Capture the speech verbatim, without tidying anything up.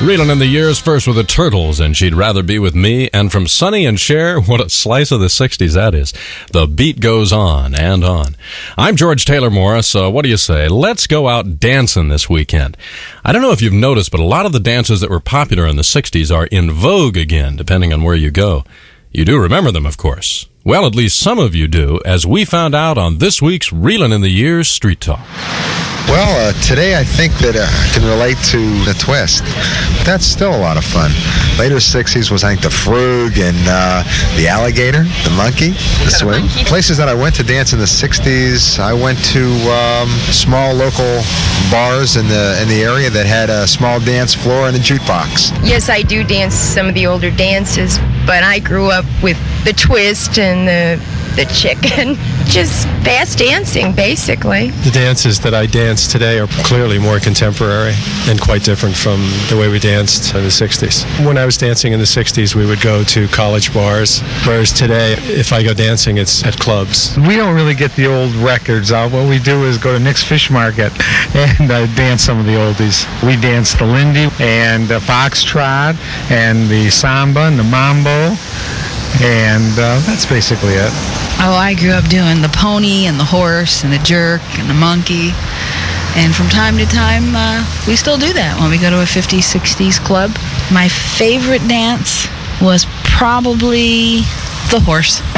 Reeling in the years, first with the Turtles, and She'd Rather Be With Me. And from Sonny and Cher, what a slice of the sixties that is. The beat goes on and on. I'm George Taylor Morris, so what do you say? Let's go out dancing this weekend. I don't know if you've noticed, but a lot of the dances that were popular in the sixties are in vogue again, depending on where you go. You do remember them, of course. Well, at least some of you do, as we found out on this week's Reelin' in the Years Street Talk. Well, uh, today I think that uh, I can relate to the twist. That's still a lot of fun. Later sixties was, I think, the frug and uh, the alligator, the monkey, the swing. Places that I went to dance in the sixties, I went to um, small local bars in the in the area that had a small dance floor and a jukebox. Yes, I do dance some of the older dances, but I grew up with the twist and the the chicken, just fast dancing, basically. The dances that I dance today are clearly more contemporary and quite different from the way we danced in the sixties. When I was dancing in the sixties, we would go to college bars, whereas today, if I go dancing, it's at clubs. We don't really get the old records out. What we do is go to Nick's Fish Market and uh, dance some of the oldies. We dance the Lindy and the foxtrot and the samba and the mambo, and uh, that's basically it. Oh, I grew up doing the pony and the horse and the jerk and the monkey. And from time to time, uh, we still do that when we go to a fifties, sixties club. My favorite dance was probably the horse.